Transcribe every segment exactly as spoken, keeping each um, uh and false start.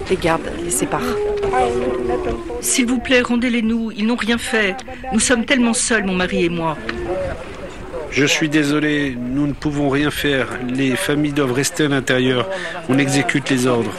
Les gardes les séparent. S'il vous plaît, rendez-les-nous, ils n'ont rien fait. Nous sommes tellement seuls, mon mari et moi. Je suis désolé, nous ne pouvons rien faire. Les familles doivent rester à l'intérieur. On exécute les ordres.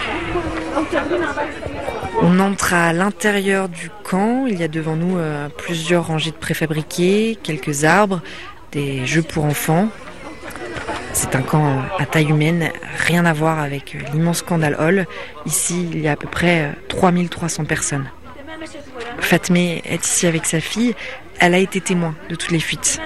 On entre à l'intérieur du camp. Il y a devant nous euh, plusieurs rangées de préfabriqués, quelques arbres, des jeux pour enfants. C'est un camp à taille humaine, rien à voir avec l'immense camp d'Al-Hol. Ici, il y a à peu près trois mille trois cents personnes. Fatmé est ici avec sa fille. Elle a été témoin de toutes les fuites.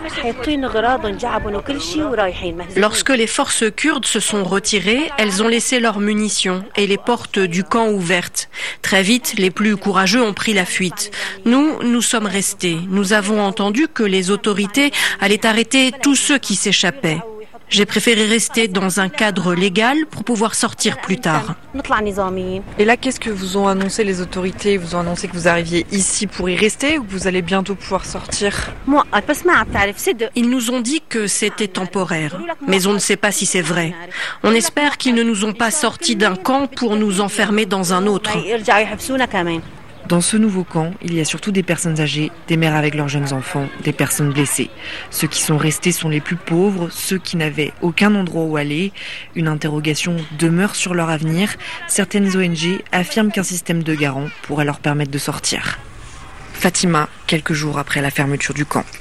Lorsque les forces kurdes se sont retirées, elles ont laissé leurs munitions et les portes du camp ouvertes. Très vite, les plus courageux ont pris la fuite. Nous, nous sommes restés. Nous avons entendu que les autorités allaient arrêter tous ceux qui s'échappaient. J'ai préféré rester dans un cadre légal pour pouvoir sortir plus tard. Et là, qu'est-ce que vous ont annoncé les autorités? Ils vous ont annoncé que vous arriviez ici pour y rester ou que vous allez bientôt pouvoir sortir? Ils nous ont dit que c'était temporaire, mais on ne sait pas si c'est vrai. On espère qu'ils ne nous ont pas sortis d'un camp pour nous enfermer dans un autre. Dans ce nouveau camp, il y a surtout des personnes âgées, des mères avec leurs jeunes enfants, des personnes blessées. Ceux qui sont restés sont les plus pauvres, ceux qui n'avaient aucun endroit où aller. Une interrogation demeure sur leur avenir. Certaines O N G affirment qu'un système de garant pourrait leur permettre de sortir. Fatima, quelques jours après la fermeture du camp.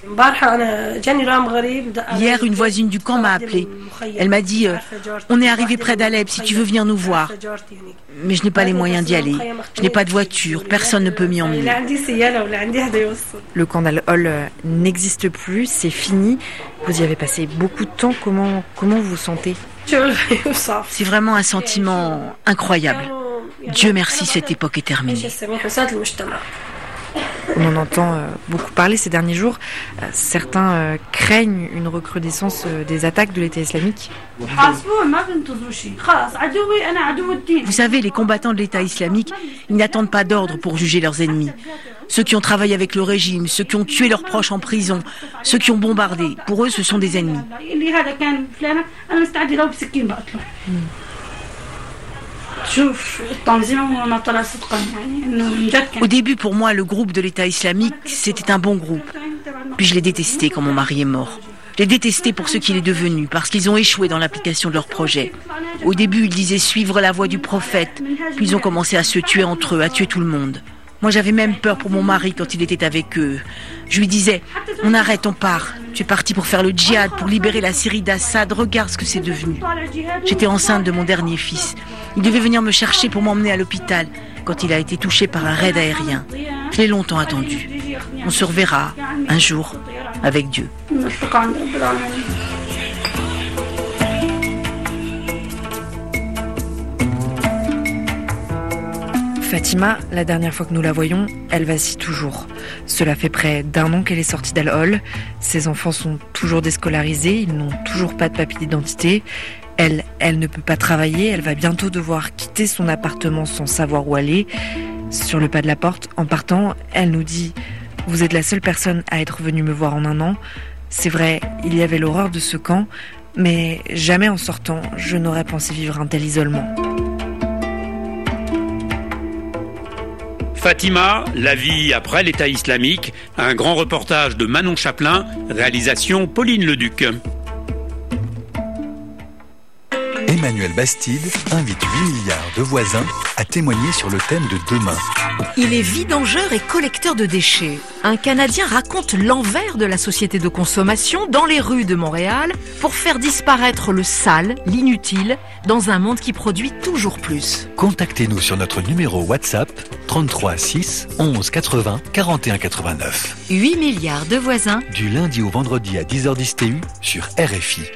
Hier, une voisine du camp m'a appelée. Elle m'a dit euh, « On est arrivé près d'Alep, si tu veux venir nous voir. » Mais je n'ai pas les moyens d'y aller. Je n'ai pas de voiture, personne ne peut m'y emmener. Le camp d'Al-Hol n'existe plus, c'est fini. Vous y avez passé beaucoup de temps. Comment, comment vous vous sentez? C'est vraiment un sentiment incroyable. Dieu merci, cette époque est terminée. On en entend euh, beaucoup parler ces derniers jours. Euh, certains euh, craignent une recrudescence euh, des attaques de l'État islamique. Vous savez, les combattants de l'État islamique, ils n'attendent pas d'ordre pour juger leurs ennemis. Ceux qui ont travaillé avec le régime, ceux qui ont tué leurs proches en prison, ceux qui ont bombardé, pour eux, ce sont des ennemis. Hmm. Au début, pour moi, le groupe de l'État islamique, c'était un bon groupe. Puis je l'ai détesté quand mon mari est mort. Je l'ai détesté pour ce qu'il est devenu, parce qu'ils ont échoué dans l'application de leur projet. Au début, ils disaient suivre la voie du prophète, puis ils ont commencé à se tuer entre eux, à tuer tout le monde. Moi, j'avais même peur pour mon mari quand il était avec eux. Je lui disais, on arrête, on part. Tu es parti pour faire le djihad, pour libérer la Syrie d'Assad. Regarde ce que c'est devenu. J'étais enceinte de mon dernier fils. Il devait venir me chercher pour m'emmener à l'hôpital quand il a été touché par un raid aérien. Je l'ai longtemps attendu. On se reverra un jour avec Dieu. Fatima, la dernière fois que nous la voyons, elle vacille toujours. Cela fait près d'un an qu'elle est sortie d'Al-Hol. Ses enfants sont toujours déscolarisés, ils n'ont toujours pas de papier d'identité. Elle, elle ne peut pas travailler, elle va bientôt devoir quitter son appartement sans savoir où aller. Sur le pas de la porte, en partant, elle nous dit « Vous êtes la seule personne à être venue me voir en un an. C'est vrai, il y avait l'horreur de ce camp, mais jamais en sortant, je n'aurais pensé vivre un tel isolement. » Fatima, la vie après l'État islamique, un grand reportage de Manon Chaplin, réalisation Pauline Leduc. Emmanuel Bastide invite huit milliards de voisins à témoigner sur le thème de demain. Il est vidangeur et collecteur de déchets. Un Canadien raconte l'envers de la société de consommation dans les rues de Montréal pour faire disparaître le sale, l'inutile, dans un monde qui produit toujours plus. Contactez-nous sur notre numéro WhatsApp trente-trois six onze quatre-vingts quarante et un quatre-vingt-neuf. huit milliards de voisins. Du lundi au vendredi à dix heures dix T U sur R F I.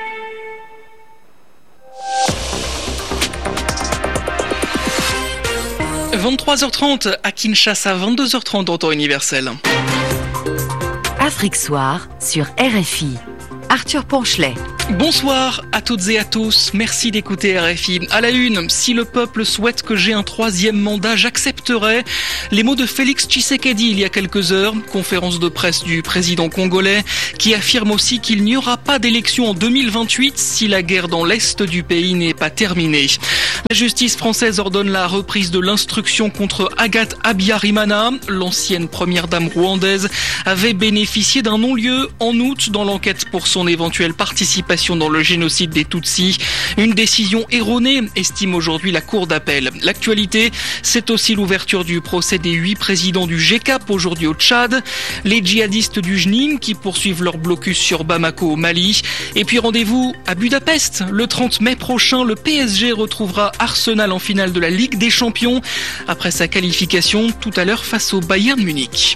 vingt-trois heures trente à Kinshasa, vingt-deux heures trente en temps universel. Afrique Soir sur R F I. Arthur Ponchelet. Bonsoir à toutes et à tous, merci d'écouter R F I. À la une, si le peuple souhaite que j'ai un troisième mandat, j'accepterai. Les mots de Félix Tshisekedi il y a quelques heures, conférence de presse du président congolais, qui affirme aussi qu'il n'y aura pas d'élection en deux mille vingt-huit si la guerre dans l'est du pays n'est pas terminée. La justice française ordonne la reprise de l'instruction contre Agathe Habyarimana. L'ancienne première dame rwandaise avait bénéficié d'un non-lieu en août dans l'enquête pour son éventuelle participation dans le génocide des Tutsis. Une décision erronée, estime aujourd'hui la Cour d'appel. L'actualité, c'est aussi l'ouverture du procès des huit présidents du G C A P aujourd'hui au Tchad, les djihadistes du J N I M qui poursuivent leur blocus sur Bamako au Mali. Et puis rendez-vous à Budapest. Le trente mai prochain, le P S G retrouvera Arsenal en finale de la Ligue des Champions après sa qualification tout à l'heure face au Bayern Munich.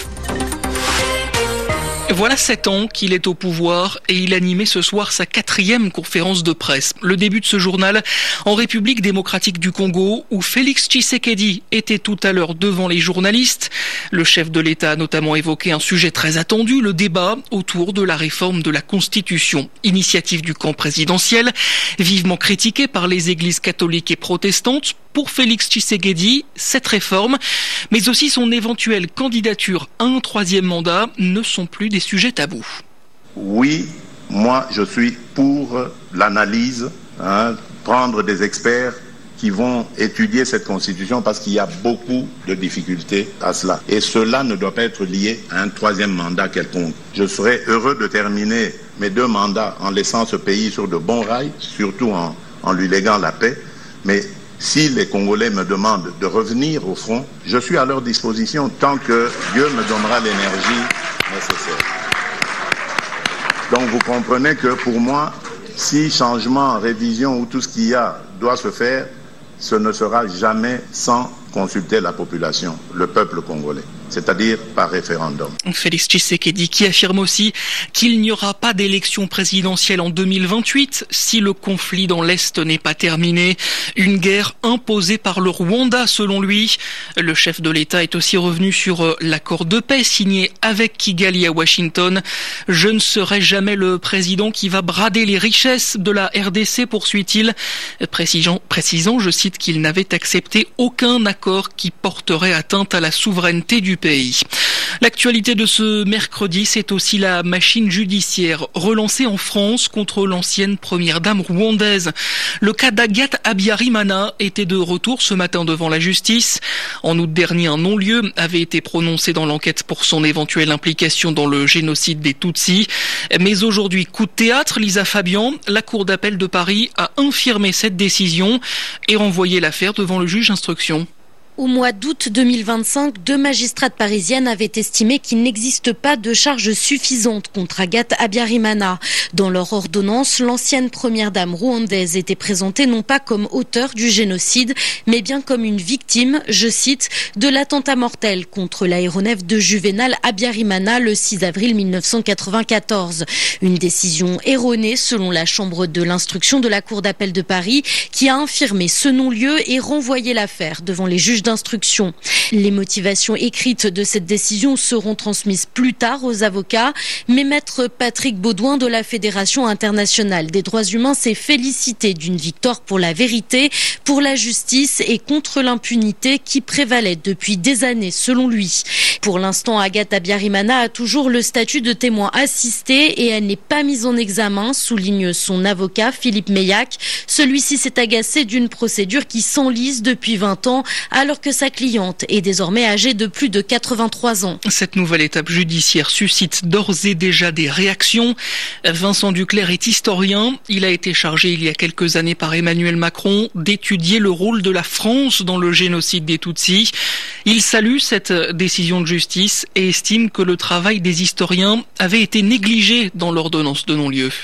Voilà sept ans qu'il est au pouvoir et il animait ce soir sa quatrième conférence de presse. Le début de ce journal en République démocratique du Congo où Félix Tshisekedi était tout à l'heure devant les journalistes. Le chef de l'État a notamment évoqué un sujet très attendu, le débat autour de la réforme de la Constitution. Initiative du camp présidentiel, vivement critiquée par les églises catholiques et protestantes. Pour Félix Tshisekedi, cette réforme, mais aussi son éventuelle candidature à un troisième mandat ne sont plus des sujets tabous. Oui, moi je suis pour l'analyse, hein, prendre des experts qui vont étudier cette constitution parce qu'il y a beaucoup de difficultés à cela. Et cela ne doit pas être lié à un troisième mandat quelconque. Je serais heureux de terminer mes deux mandats en laissant ce pays sur de bons rails, surtout en, en lui léguant la paix, mais si les Congolais me demandent de revenir au front, je suis à leur disposition tant que Dieu me donnera l'énergie nécessaire. Donc vous comprenez que pour moi, si changement, révision ou tout ce qu'il y a doit se faire, ce ne sera jamais sans consulter la population, le peuple congolais, c'est-à-dire par référendum. Félix Tshisekedi qui affirme aussi qu'il n'y aura pas d'élection présidentielle en deux mille vingt-huit si le conflit dans l'Est n'est pas terminé. Une guerre imposée par le Rwanda selon lui. Le chef de l'État est aussi revenu sur l'accord de paix signé avec Kigali à Washington. Je ne serai jamais le président qui va brader les richesses de la R D C, poursuit-il, précisant, précisant je cite, qu'il n'avait accepté aucun accord qui porterait atteinte à la souveraineté du pays. L'actualité de ce mercredi, c'est aussi la machine judiciaire relancée en France contre l'ancienne première dame rwandaise. Le cas d'Agathe Habyarimana était de retour ce matin devant la justice. En août dernier, un non-lieu avait été prononcé dans l'enquête pour son éventuelle implication dans le génocide des Tutsis. Mais aujourd'hui, coup de théâtre, Lisa Fabian, la Cour d'appel de Paris a infirmé cette décision et renvoyé l'affaire devant le juge d'instruction. Au mois d'août deux mille vingt-cinq, deux magistrates parisiennes avaient estimé qu'il n'existe pas de charges suffisantes contre Agathe Habyarimana. Dans leur ordonnance, l'ancienne première dame rwandaise était présentée non pas comme auteur du génocide, mais bien comme une victime, je cite, de l'attentat mortel contre l'aéronef de Juvénal Habyarimana le six avril mille neuf cent quatre-vingt-quatorze. Une décision erronée selon la chambre de l'instruction de la Cour d'appel de Paris qui a infirmé ce non-lieu et renvoyé l'affaire devant les juges d'instruction. Les motivations écrites de cette décision seront transmises plus tard aux avocats, mais maître Patrick Baudouin de la Fédération internationale des droits humains s'est félicité d'une victoire pour la vérité, pour la justice et contre l'impunité qui prévalait depuis des années selon lui. Pour l'instant, Agathe Habyarimana a toujours le statut de témoin assisté et elle n'est pas mise en examen, souligne son avocat Philippe Meillac. Celui-ci s'est agacé d'une procédure qui s'enlise depuis vingt ans alors que sa cliente est désormais âgée de plus de quatre-vingt-trois ans. Cette nouvelle étape judiciaire suscite d'ores et déjà des réactions. Vincent Duclerc est historien. Il a été chargé il y a quelques années par Emmanuel Macron d'étudier le rôle de la France dans le génocide des Tutsis. Il salue cette décision de justice et estime que le travail des historiens avait été négligé dans l'ordonnance de non-lieu.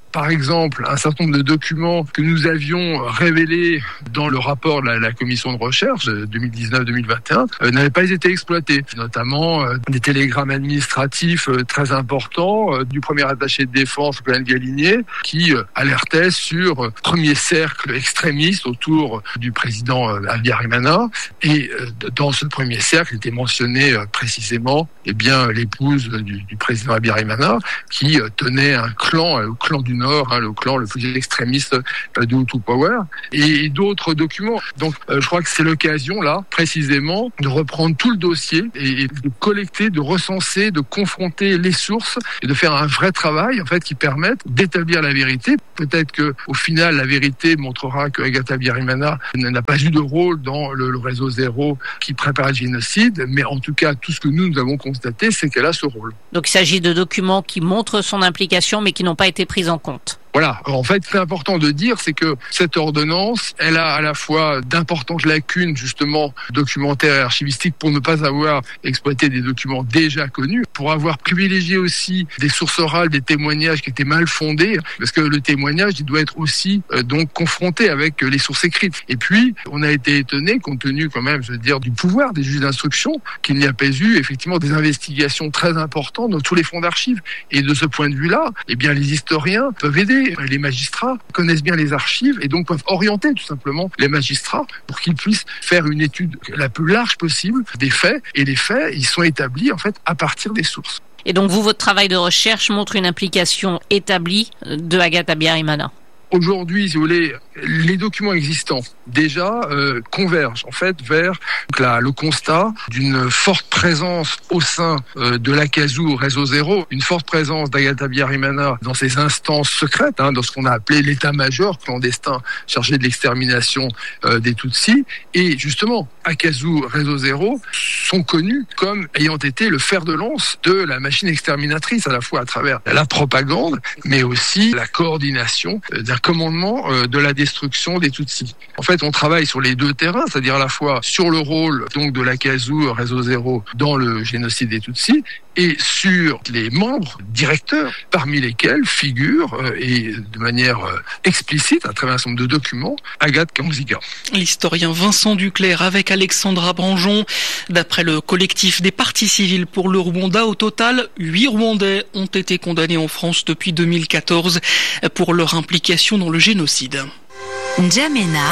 par exemple, un certain nombre de documents que nous avions révélés dans le rapport de la, la commission de recherche deux mille dix-neuf deux mille vingt et un euh, n'avaient pas été exploités, notamment euh, des télégrammes administratifs euh, très importants euh, du premier attaché de défense, Colonel Galinier, qui euh, alertait sur euh, premier cercle extrémiste autour du président euh, Habyarimana. Et euh, dans ce premier cercle était mentionné euh, précisément eh bien, l'épouse du, du président Habyarimana, qui euh, tenait un clan, euh, le clan du Nord, hein, le clan le plus extrémiste euh, de Hutu Power, et, et d'autres documents. Donc euh, je crois que c'est l'occasion là, précisément, de reprendre tout le dossier et, et de collecter, de recenser, de confronter les sources et de faire un vrai travail en fait qui permette d'établir la vérité. Peut-être que au final la vérité montrera que Agatha Habyarimana n'a pas eu de rôle dans le, le réseau Zéro qui prépare le génocide, mais en tout cas tout ce que nous nous avons constaté, c'est qu'elle a ce rôle. Donc il s'agit de documents qui montrent son implication mais qui n'ont pas été pris en compte. Voilà. En fait, ce qui est important de dire, c'est que cette ordonnance, elle a à la fois d'importantes lacunes, justement, documentaires et archivistiques, pour ne pas avoir exploité des documents déjà connus, pour avoir privilégié aussi des sources orales, des témoignages qui étaient mal fondés, parce que le témoignage, il doit être aussi euh, donc confronté avec euh, les sources écrites. Et puis, on a été étonné, compte tenu quand même, je veux dire, du pouvoir des juges d'instruction, qu'il n'y a pas eu effectivement des investigations très importantes dans tous les fonds d'archives. Et de ce point de vue-là, eh bien, les historiens peuvent aider. Les magistrats connaissent bien les archives et donc peuvent orienter tout simplement les magistrats pour qu'ils puissent faire une étude la plus large possible des faits. Et les faits, ils sont établis en fait à partir des sources. Et donc vous, votre travail de recherche montre une implication établie de Agatha Habyarimana. Aujourd'hui, si vous voulez, les documents existants déjà euh, convergent en fait vers donc, la, le constat d'une forte présence au sein euh, de l'Akazu Réseau Zéro, une forte présence d'Agatha Habyarimana dans ces instances secrètes, hein, dans ce qu'on a appelé l'état-major clandestin chargé de l'extermination euh, des Tutsis. Et justement, Akazu Réseau Zéro sont connus comme ayant été le fer de lance de la machine exterminatrice, à la fois à travers la propagande, mais aussi la coordination euh, d'un commandement euh, de la destruction des Tutsis. En fait, on travaille sur les deux terrains, c'est-à-dire à la fois sur le rôle donc de l'Akazu Réseau Zéro dans le génocide des Tutsis et sur les membres directeurs, parmi lesquels figure euh, et de manière euh, explicite à travers un certain nombre de documents Agathe Kamziga. L'historien Vincent Duclerc avec Alexandra Branjon. D'après le collectif des parties civiles pour le Rwanda, au total, huit Rwandais ont été condamnés en France depuis deux mille quatorze pour leur implication dans le génocide. N'Djamena,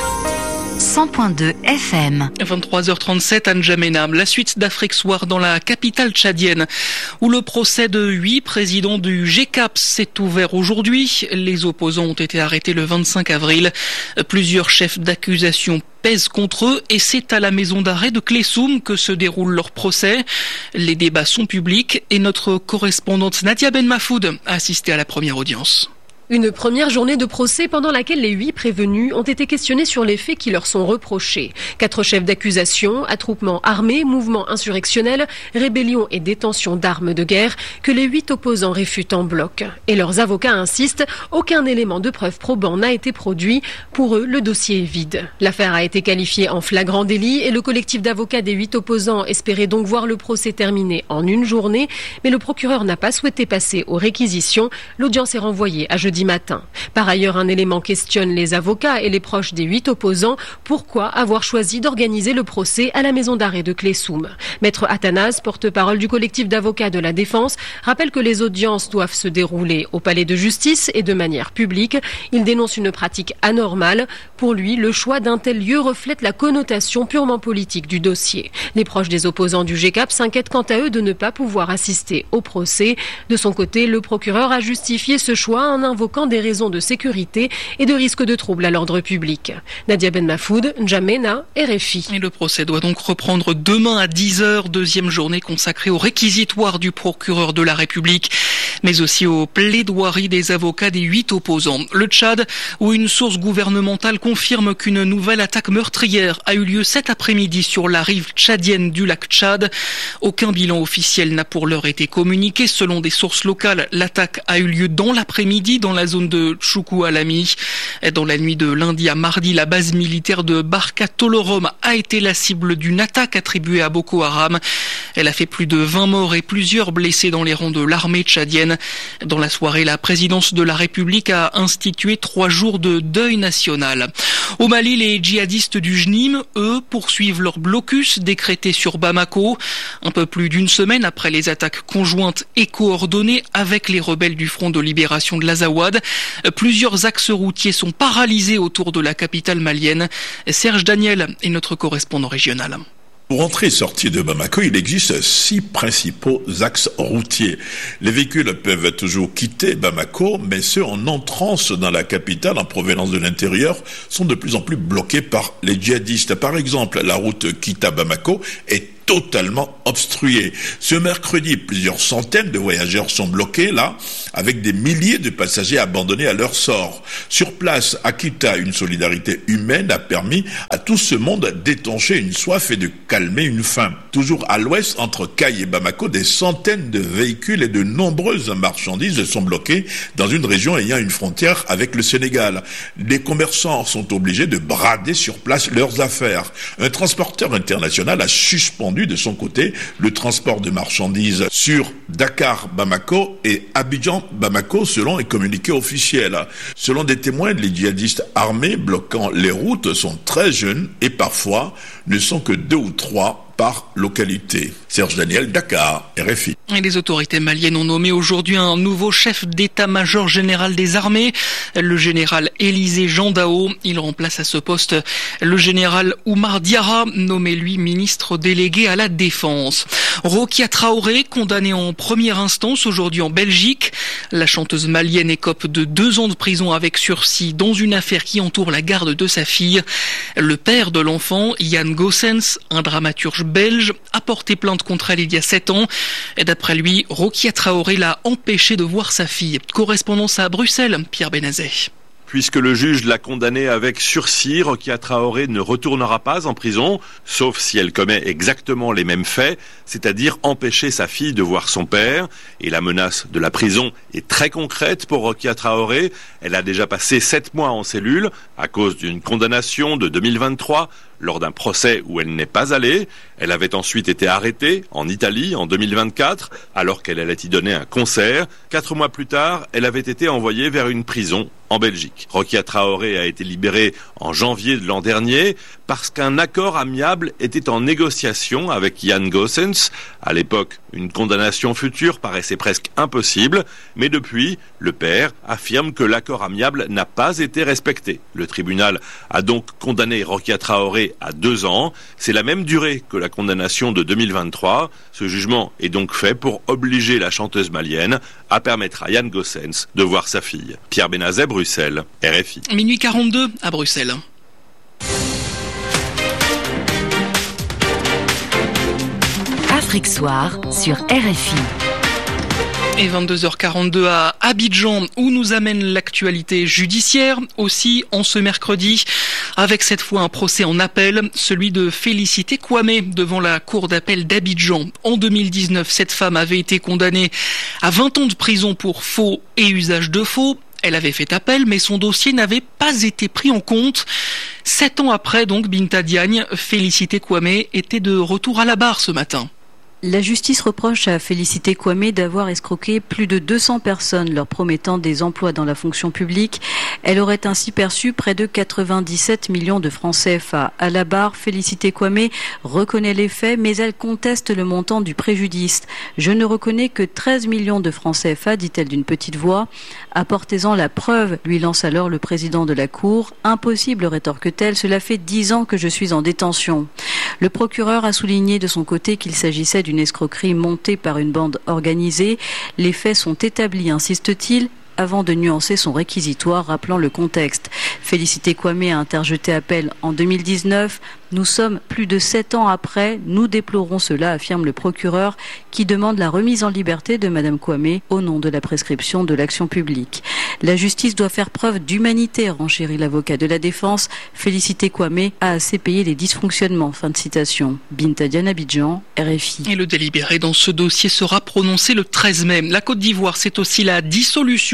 cent point deux F M. vingt-trois heures trente-sept à N'Djamena, la suite d'Afrique Soir dans la capitale tchadienne, où le procès de huit présidents du G C A P s'est ouvert aujourd'hui. Les opposants ont été arrêtés le vingt-cinq avril. Plusieurs chefs d'accusation pèsent contre eux et c'est à la maison d'arrêt de Klessoum que se déroule leur procès. Les débats sont publics et notre correspondante Nadia Ben Mafoud a assisté à la première audience. Une première journée de procès pendant laquelle les huit prévenus ont été questionnés sur les faits qui leur sont reprochés. Quatre chefs d'accusation, attroupement armé, mouvement insurrectionnel, rébellion et détention d'armes de guerre que les huit opposants réfutent en bloc. Et leurs avocats insistent, aucun élément de preuve probant n'a été produit. Pour eux, le dossier est vide. L'affaire a été qualifiée en flagrant délit et le collectif d'avocats des huit opposants espérait donc voir le procès terminé en une journée. Mais le procureur n'a pas souhaité passer aux réquisitions. L'audience est renvoyée à jeudi matin. Par ailleurs, un élément questionne les avocats et les proches des huit opposants. Pourquoi avoir choisi d'organiser le procès à la maison d'arrêt de Klessoum? Maître Athanase, porte-parole du collectif d'avocats de la défense, rappelle que les audiences doivent se dérouler au palais de justice et de manière publique. Il dénonce une pratique anormale. Pour lui, le choix d'un tel lieu reflète la connotation purement politique du dossier. Les proches des opposants du G C A P s'inquiètent quant à eux de ne pas pouvoir assister au procès. De son côté, le procureur a justifié ce choix en invoquant des raisons de sécurité et de risque de troubles à l'ordre public. Nadia Ben Mafoud, N'Djamena, R F I. Et le procès doit donc reprendre demain à dix heures, deuxième journée consacrée au réquisitoire du procureur de la République, mais aussi aux plaidoiries des avocats des huit opposants. Le Tchad, où une source gouvernementale confirme qu'une nouvelle attaque meurtrière a eu lieu cet après-midi sur la rive tchadienne du lac Tchad. Aucun bilan officiel n'a pour l'heure été communiqué. Selon des sources locales, l'attaque a eu lieu dans l'après-midi dans la zone de Choukou-Alami. Dans la nuit de lundi à mardi, la base militaire de Barka Tolorom a été la cible d'une attaque attribuée à Boko Haram. Elle a fait plus de vingt morts et plusieurs blessés dans les rangs de l'armée tchadienne. Dans la soirée, la présidence de la République a institué trois jours de deuil national. Au Mali, les djihadistes du J N I M, eux, poursuivent leur blocus décrété sur Bamako. Un peu plus d'une semaine après les attaques conjointes et coordonnées avec les rebelles du Front de libération de l'Azawad, plusieurs axes routiers sont paralysés autour de la capitale malienne. Serge Daniel est notre correspondant régional. Pour entrer et sortir de Bamako, il existe six principaux axes routiers. Les véhicules peuvent toujours quitter Bamako, mais ceux en entrance dans la capitale en provenance de l'intérieur sont de plus en plus bloqués par les djihadistes. Par exemple, la route Kita-Bamako est totalement obstruée. Ce mercredi, plusieurs centaines de voyageurs sont bloqués là, avec des milliers de passagers abandonnés à leur sort. Sur place, à Kita, une solidarité humaine a permis à tout ce monde d'étancher une soif et de calmer une faim. Toujours à l'ouest, entre Kay et Bamako, des centaines de véhicules et de nombreuses marchandises sont bloquées dans une région ayant une frontière avec le Sénégal. Les commerçants sont obligés de brader sur place leurs affaires. Un transporteur international a suspendu de son côté le transport de marchandises sur Dakar-Bamako et Abidjan-Bamako selon les communiqués officiels. Selon des témoins, les djihadistes armés bloquant les routes sont très jeunes et parfois ne sont que deux ou trois par localité. Serge Daniel, Dakar, R F I. Et les autorités maliennes ont nommé aujourd'hui un nouveau chef d'état-major général des armées, le général Élisée Jean Dao. Il remplace à ce poste le général Oumar Diarra, nommé lui ministre délégué à la Défense. Rokia Traoré, condamnée en première instance aujourd'hui en Belgique. La chanteuse malienne écope de deux ans de prison avec sursis dans une affaire qui entoure la garde de sa fille. Le père de l'enfant, Yann Goossens, un dramaturge belge, a porté plainte contre elle il y a sept ans. Et d'après lui, Rokia Traoré l'a empêché de voir sa fille. Correspondance à Bruxelles, Pierre Benazet. Puisque le juge l'a condamnée avec sursis, Rokia Traoré ne retournera pas en prison, sauf si elle commet exactement les mêmes faits, c'est-à-dire empêcher sa fille de voir son père. Et la menace de la prison est très concrète pour Rokia Traoré. Elle a déjà passé sept mois en cellule à cause d'une condamnation de deux mille vingt-trois lors d'un procès où elle n'est pas allée. Elle avait ensuite été arrêtée en Italie en deux mille vingt-quatre alors qu'elle allait y donner un concert. Quatre mois plus tard, elle avait été envoyée vers une prison en Belgique. Rokia Traoré a été libérée en janvier de l'an dernier parce qu'un accord amiable était en négociation avec Yann Goossens. À l'époque, une condamnation future paraissait presque impossible, mais depuis, le père affirme que l'accord amiable n'a pas été respecté. Le tribunal a donc condamné Rokia Traoré à deux ans. C'est la même durée que la condamnation de deux mille vingt-trois. Ce jugement est donc fait pour obliger la chanteuse malienne à permettre à Yann Goossens de voir sa fille. Pierre Benazet, Bruxelles, R F I. Minuit quarante-deux à Bruxelles. Afrique Soir sur R F I. Et vingt-deux heures quarante-deux à Abidjan, où nous amène l'actualité judiciaire, aussi en ce mercredi, avec cette fois un procès en appel, celui de Félicité Kwame devant la cour d'appel d'Abidjan. En deux mille dix-neuf, cette femme avait été condamnée à vingt ans de prison pour faux et usage de faux. Elle avait fait appel, mais son dossier n'avait pas été pris en compte. Sept ans après, donc, Binta Diagne, Félicité Kwame était de retour à la barre ce matin. La justice reproche à Félicité Kwame d'avoir escroqué plus de deux cents personnes leur promettant des emplois dans la fonction publique. Elle aurait ainsi perçu près de quatre-vingt-dix-sept millions de francs C F A. À la barre, Félicité Kwame reconnaît les faits, mais elle conteste le montant du préjudice. « Je ne reconnais que treize millions de francs C F A, dit-elle d'une petite voix. Apportez-en la preuve, lui lance alors le président de la Cour. Impossible, rétorque-t-elle, cela fait dix ans que je suis en détention. Le procureur a souligné de son côté qu'il s'agissait d'une une escroquerie montée par une bande organisée. Les faits sont établis, insiste-t-il, avant de nuancer son réquisitoire, rappelant le contexte. Félicité Kwame a interjeté appel en deux mille dix-neuf. Nous sommes plus de sept ans après. Nous déplorons cela, affirme le procureur, qui demande la remise en liberté de Madame Kwame au nom de la prescription de l'action publique. La justice doit faire preuve d'humanité, renchérit l'avocat de la défense. Félicité Kwame a assez payé les dysfonctionnements. Fin de citation. Binta Diagne, Abidjan, R F I. Et le délibéré dans ce dossier sera prononcé le treize mai. La Côte d'Ivoire, c'est aussi la dissolution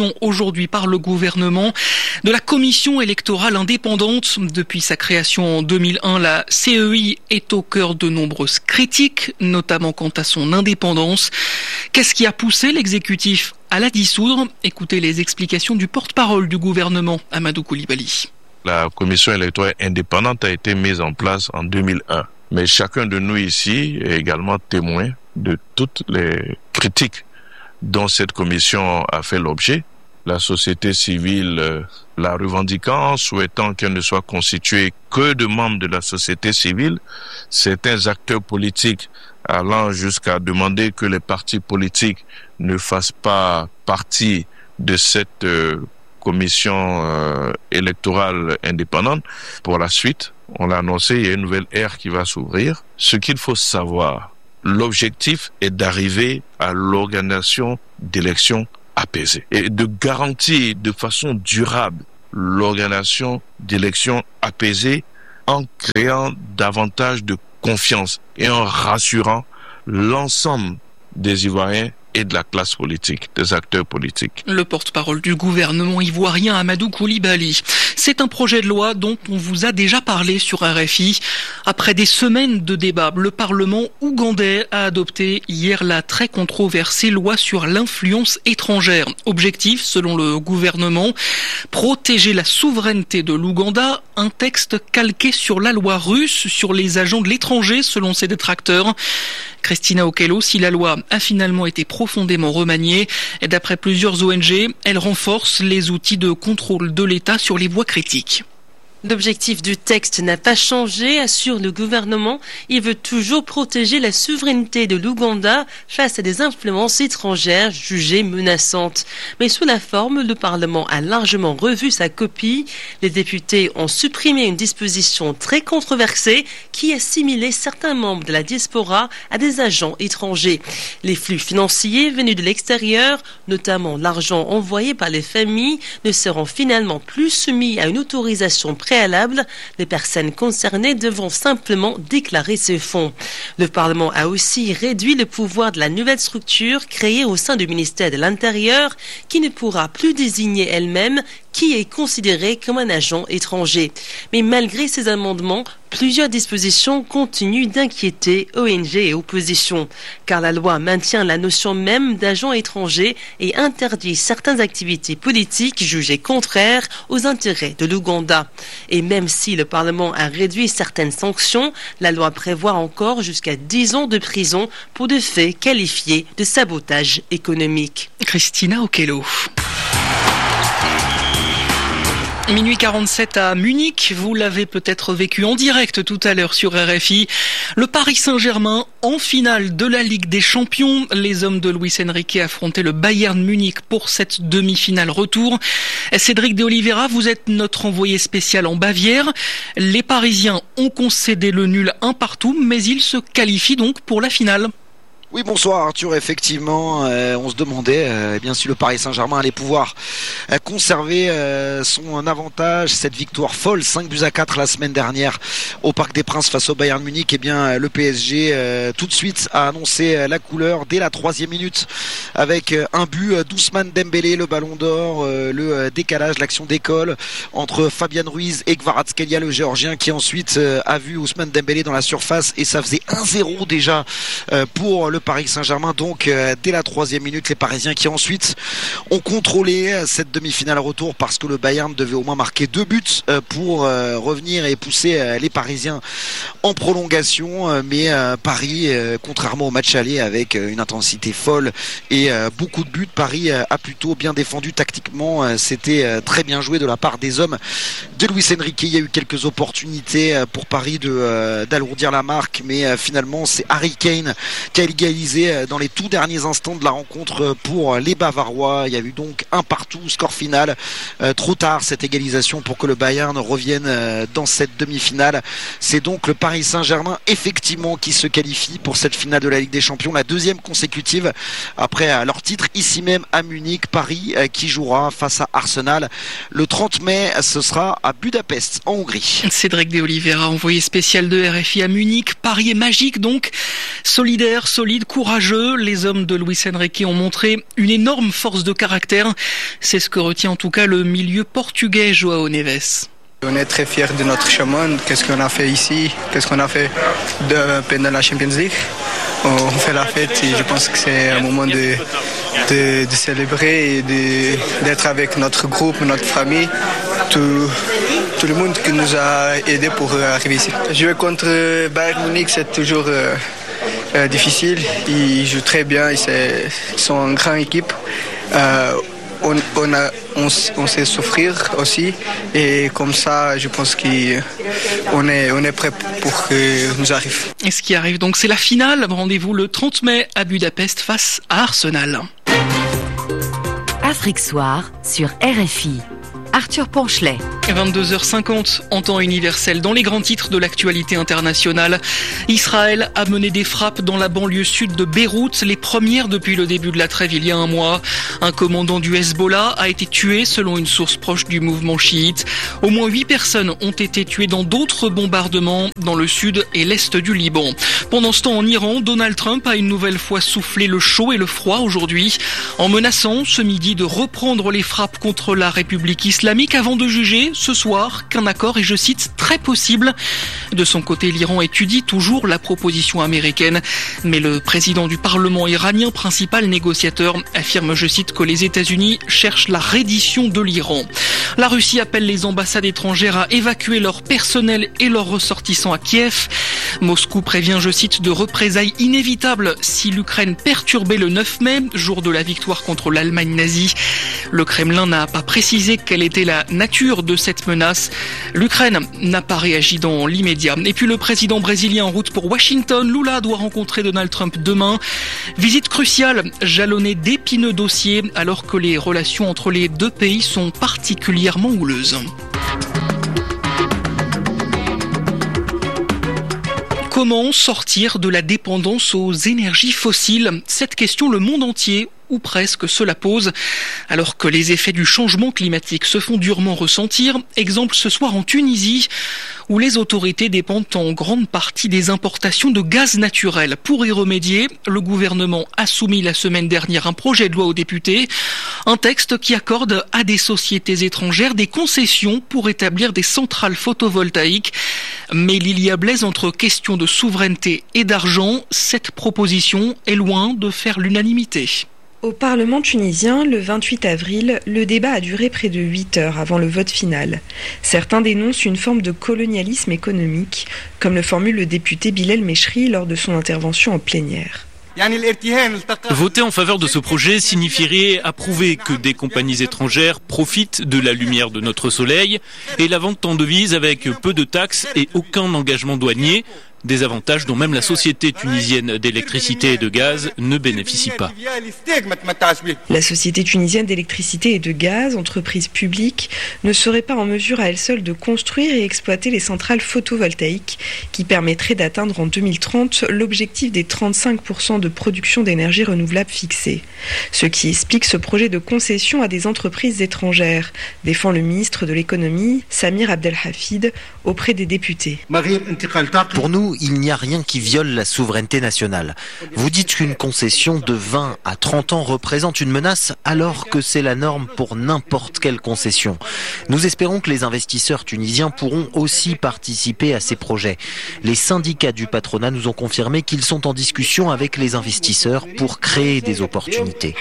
création aujourd'hui par le gouvernement de la commission électorale indépendante. Depuis sa création en deux mille un, la C E I est au cœur de nombreuses critiques, notamment quant à son indépendance. Qu'est-ce qui a poussé l'exécutif à la dissoudre? Écoutez les explications du porte-parole du gouvernement, Amadou Koulibaly. La commission électorale indépendante a été mise en place en deux mille un. Mais chacun de nous ici est également témoin de toutes les critiques dont cette commission a fait l'objet. La société civile euh, la revendiquant, souhaitant qu'elle ne soit constituée que de membres de la société civile. Certains acteurs politiques allant jusqu'à demander que les partis politiques ne fassent pas partie de cette euh, commission euh, électorale indépendante. Pour la suite, on l'a annoncé, il y a une nouvelle ère qui va s'ouvrir. Ce qu'il faut savoir, l'objectif est d'arriver à l'organisation d'élections apaisées et de garantir de façon durable l'organisation d'élections apaisées en créant davantage de confiance et en rassurant l'ensemble des Ivoiriens et de la classe politique, des acteurs politiques. Le porte-parole du gouvernement ivoirien, Amadou Koulibaly. C'est un projet de loi dont on vous a déjà parlé sur R F I. Après des semaines de débats, le Parlement ougandais a adopté hier la très controversée loi sur l'influence étrangère. Objectif, selon le gouvernement, protéger la souveraineté de l'Ouganda, un texte calqué sur la loi russe sur les agents de l'étranger, selon ses détracteurs. Christina Okello, si la loi a finalement été profondément remaniée, d'après plusieurs O N G, elle renforce les outils de contrôle de l'État sur les voies critiques. L'objectif du texte n'a pas changé, assure le gouvernement. Il veut toujours protéger la souveraineté de l'Ouganda face à des influences étrangères jugées menaçantes. Mais sous la forme, le Parlement a largement revu sa copie. Les députés ont supprimé une disposition très controversée qui assimilait certains membres de la diaspora à des agents étrangers. Les flux financiers venus de l'extérieur, notamment l'argent envoyé par les familles, ne seront finalement plus soumis à une autorisation préalable. Les personnes concernées devront simplement déclarer ces fonds. Le Parlement a aussi réduit le pouvoir de la nouvelle structure créée au sein du ministère de l'Intérieur qui ne pourra plus désigner elle-même qui est considéré comme un agent étranger. Mais malgré ces amendements, plusieurs dispositions continuent d'inquiéter O N G et opposition, car la loi maintient la notion même d'agent étranger et interdit certaines activités politiques jugées contraires aux intérêts de l'Ouganda. Et même si le Parlement a réduit certaines sanctions, la loi prévoit encore jusqu'à dix ans de prison pour des faits qualifiés de sabotage économique. Christina Okello. Minuit quarante-sept à Munich, vous l'avez peut-être vécu en direct tout à l'heure sur R F I. Le Paris Saint-Germain en finale de la Ligue des Champions. Les hommes de Luis Enrique affrontaient le Bayern Munich pour cette demi-finale retour. Cédric de Oliveira, vous êtes notre envoyé spécial en Bavière. Les Parisiens ont concédé le nul un partout, mais ils se qualifient donc pour la finale. Oui, bonsoir Arthur, effectivement, euh, on se demandait euh, eh bien si le Paris Saint-Germain allait pouvoir euh, conserver euh, son avantage, cette victoire folle, cinq buts à quatre la semaine dernière au Parc des Princes face au Bayern Munich. Eh bien, le P S G euh, tout de suite a annoncé euh, la couleur dès la troisième minute avec euh, un but euh, d'Ousmane Dembélé, le ballon d'or, euh, le euh, décalage, l'action d'école entre Fabian Ruiz et Kvaratskhelia, le Géorgien, qui ensuite euh, a vu Ousmane Dembélé dans la surface et ça faisait un zéro déjà euh, pour le Paris Saint-Germain. Donc euh, dès la troisième minute, les Parisiens qui ensuite ont contrôlé euh, cette demi-finale retour parce que le Bayern devait au moins marquer deux buts euh, pour euh, revenir et pousser euh, les Parisiens en prolongation. Euh, mais euh, Paris, euh, contrairement au match aller avec euh, une intensité folle et euh, beaucoup de buts, Paris euh, a plutôt bien défendu tactiquement. Euh, c'était euh, très bien joué de la part des hommes de Luis Enrique. Il y a eu quelques opportunités euh, pour Paris de euh, d'alourdir la marque, mais euh, finalement c'est Harry Kane qui a égalisé dans les tout derniers instants de la rencontre pour les Bavarois. Il y a eu donc un partout, score final. Euh, trop tard cette égalisation pour que le Bayern revienne euh, dans cette demi-finale. C'est donc le Paris Saint-Germain effectivement qui se qualifie pour cette finale de la Ligue des Champions, la deuxième consécutive après euh, leur titre ici même à Munich. Paris euh, qui jouera face à Arsenal le trente mai, ce sera à Budapest en Hongrie. Cédric de Oliveira, envoyé spécial de R F I à Munich. Paris est magique donc, solidaire, solide solides, courageux. Les hommes de Luis Enrique ont montré une énorme force de caractère. C'est ce que retient en tout cas le milieu portugais João Neves. On est très fiers de notre chemin, qu'est-ce qu'on a fait ici, qu'est-ce qu'on a fait de, pendant la Champions League. On fait la fête et je pense que c'est un moment de, de, de célébrer et de, d'être avec notre groupe, notre famille, tout, tout le monde qui nous a aidés pour arriver ici. Jouer contre Bayern Munich, c'est toujours euh, euh, difficile. Ils jouent très bien, ils sont une grande équipe. Euh, On, on, a, on, on sait souffrir aussi et comme ça je pense qu'on est, on est prêt pour que nous arrive. Et ce qui arrive donc c'est la finale, rendez-vous le trente mai à Budapest face à Arsenal. Afrique Soir sur R F I. Arthur Ponchelet. vingt-deux heures cinquante en temps universel. Dans les grands titres de l'actualité internationale, Israël a mené des frappes dans la banlieue sud de Beyrouth, les premières depuis le début de la trêve il y a un mois. Un commandant du Hezbollah a été tué selon une source proche du mouvement chiite. Au moins huit personnes ont été tuées dans d'autres bombardements dans le sud et l'est du Liban. Pendant ce temps, en Iran, Donald Trump a une nouvelle fois soufflé le chaud et le froid aujourd'hui, en menaçant ce midi de reprendre les frappes contre la République islamique avant de juger ce soir qu'un accord est, je cite, très possible. De son côté, l'Iran étudie toujours la proposition américaine, mais le président du Parlement iranien, principal négociateur, affirme, je cite, que les États-Unis cherchent la reddition de l'Iran. La Russie appelle les ambassades étrangères à évacuer leur personnel et leurs ressortissants à Kiev. Moscou prévient, je cite, de représailles inévitables si l'Ukraine perturbait le neuf mai, jour de la victoire contre l'Allemagne nazie. Le Kremlin n'a pas précisé quelle était la nature de cette menace. L'Ukraine n'a pas réagi dans l'immédiat. Et puis le président brésilien en route pour Washington, Lula doit rencontrer Donald Trump demain. Visite cruciale, jalonnée d'épineux dossiers, alors que les relations entre les deux pays sont particulièrement houleuses. Comment sortir de la dépendance aux énergies fossiles ? Cette question, le monde entier, ou presque, se la pose, alors que les effets du changement climatique se font durement ressentir. Exemple ce soir en Tunisie, où les autorités dépendent en grande partie des importations de gaz naturel. Pour y remédier, le gouvernement a soumis la semaine dernière un projet de loi aux députés, un texte qui accorde à des sociétés étrangères des concessions pour établir des centrales photovoltaïques. Mais il y a Blaise entre questions de souveraineté et d'argent. Cette proposition est loin de faire l'unanimité. Au Parlement tunisien, le vingt-huit avril, le débat a duré près de huit heures avant le vote final. Certains dénoncent une forme de colonialisme économique, comme le formule le député Bilal Mechri lors de son intervention en plénière. Voter en faveur de ce projet signifierait approuver que des compagnies étrangères profitent de la lumière de notre soleil et la vente en devises avec peu de taxes et aucun engagement douanier. Des avantages dont même la société tunisienne d'électricité et de gaz ne bénéficie pas. La société tunisienne d'électricité et de gaz, entreprise publique, ne serait pas en mesure à elle seule de construire et exploiter les centrales photovoltaïques qui permettraient d'atteindre en deux mille trente l'objectif des trente-cinq pour cent de production d'énergie renouvelable fixé. Ce qui explique ce projet de concession à des entreprises étrangères, défend le ministre de l'économie, Samir Abdelhafid, auprès des députés. Pour nous, il n'y a rien qui viole la souveraineté nationale. Vous dites qu'une concession de vingt à trente ans représente une menace alors que c'est la norme pour n'importe quelle concession. Nous espérons que les investisseurs tunisiens pourront aussi participer à ces projets. Les syndicats du patronat nous ont confirmé qu'ils sont en discussion avec les investisseurs pour créer des opportunités.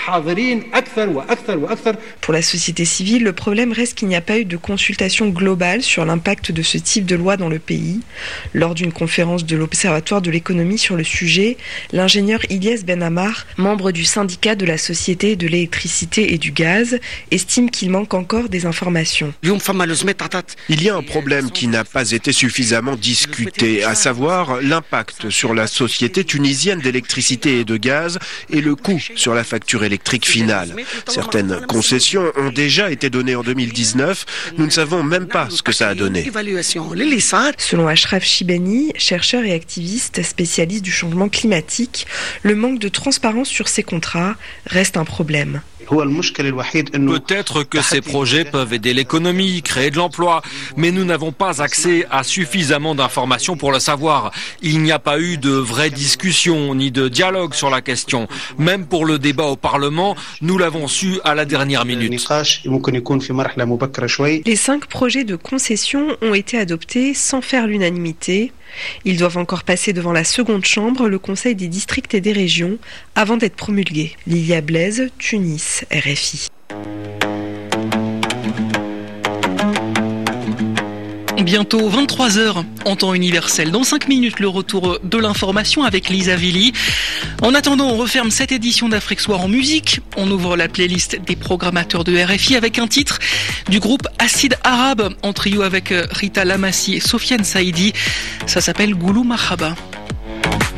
Pour la société civile, le problème reste qu'il n'y a pas eu de consultation globale sur l'impact de ce type de loi dans le pays. Lors d'une conférence de l'Observatoire de l'économie sur le sujet, l'ingénieur Ilyes Ben Ammar, membre du syndicat de la Société de l'électricité et du gaz, estime qu'il manque encore des informations. Il y a un problème qui n'a pas été suffisamment discuté, à savoir l'impact sur la Société tunisienne d'électricité et de gaz et le coût sur la facture électrique finale. Certaines concessions ont déjà été données en deux mille dix-neuf, nous ne savons même pas ce que ça a donné. Selon Ashraf Shibani, chercheur et activiste spécialiste du changement climatique, le manque de transparence sur ces contrats reste un problème. Peut-être que ces projets peuvent aider l'économie, créer de l'emploi, mais nous n'avons pas accès à suffisamment d'informations pour le savoir. Il n'y a pas eu de vraie discussion ni de dialogue sur la question. Même pour le débat au Parlement, nous l'avons su à la dernière minute. Les cinq projets de concession ont été adoptés sans faire l'unanimité. Ils doivent encore passer devant la seconde chambre, le Conseil des districts et des régions, avant d'être promulgués. Lilia Blaise, Tunis, R F I. Bientôt vingt-trois heures en temps universel. Dans cinq minutes, le retour de l'information avec Lisa Villy. En attendant, on referme cette édition d'Afrique Soir en musique. On ouvre la playlist des programmateurs de R F I avec un titre du groupe Acide Arabe en trio avec Rita Lamassi et Sofiane Saïdi. Ça s'appelle Goulou Mahaba.